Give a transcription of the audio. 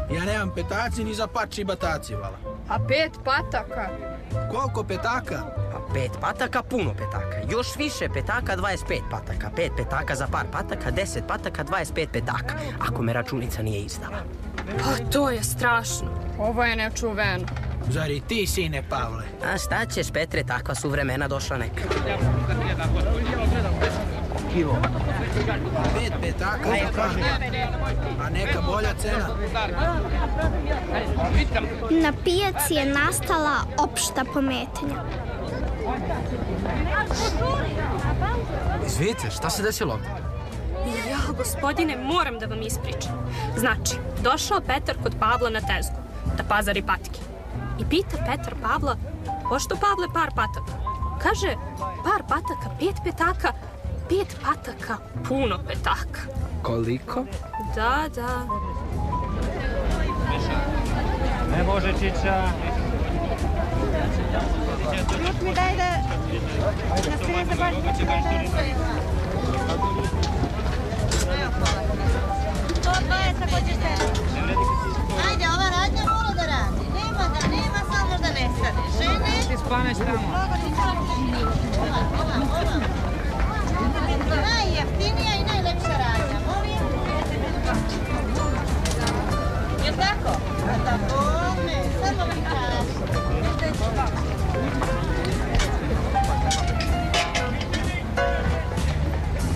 Ja nemam petaci ni za pači bataci, vala. A 5 pataka? Koliko petaka? 5 pataka, puno petaka. Još više petaka, 25 pataka. 5 petaka za par pataka, 10 pataka, 25 petaka. Ako me računica nije izdala. Pa to je strašno. Ovo je nečuveno. Zar i ti, sine Pavle? A šta ćeš, Petre, takva su vremena došla neka. Kilo. 5 petaka za par. A neka bolja cena. Na pijaci je nastala opšta pometnja. Izvinite, šta se desilo? Ja, gospodine, moram da vam ispričam. Znači, došao Petar kod Pavla na tezgu da pazari patike. I pita Petar Pavla, pošto Pavle par pataka? Kaže, par pataka, 5 petaka, 5 pataka, puno petaka. Koliko? Da. Ne može, Čiča. Ljut mi daj da se ne zabaš to 20 ako ćeš sedeti. Ajde, ova radnja mora da radi. Nema samo da ne staneš. Žene? Ti spaneš tamo. Najjeftinija